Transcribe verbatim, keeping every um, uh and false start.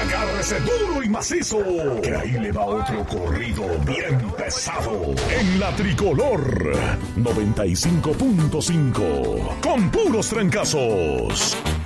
Agárrese duro y macizo, que ahí le va otro corrido bien pesado. En la Tricolor noventa y cinco punto cinco, con puros trancazos.